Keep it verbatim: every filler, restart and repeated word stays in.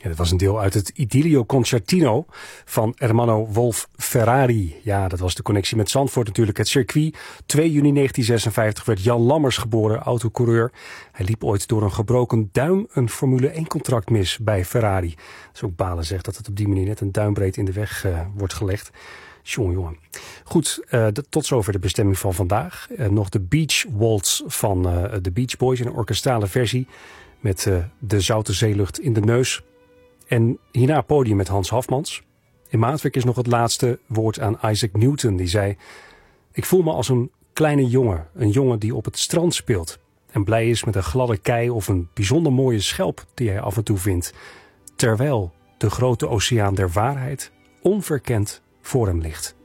Ja, dat was een deel uit het Idilio Concertino van Ermanno Wolf Ferrari. Ja, dat was de connectie met Zandvoort natuurlijk. Het circuit. twee juni negentien zesenvijftig werd Jan Lammers geboren, autocoureur. Hij liep ooit door een gebroken duim een Formule één contract mis bij Ferrari. Dat is ook balen zegt dat het op die manier net een duimbreed in de weg uh, wordt gelegd. Jongen, jongen. Goed, uh, de, tot zover de bestemming van vandaag. Uh, nog de Beach Waltz van uh, de Beach Boys in een orkestrale versie. Met uh, de zoute zeelucht in de neus. En hierna podium met Hans Hafmans. In Maatwerk is nog het laatste woord aan Isaac Newton. Die zei: ik voel me als een kleine jongen. Een jongen die op het strand speelt. En blij is met een gladde kei of een bijzonder mooie schelp die hij af en toe vindt. Terwijl de grote oceaan der waarheid onverkend voor hem ligt.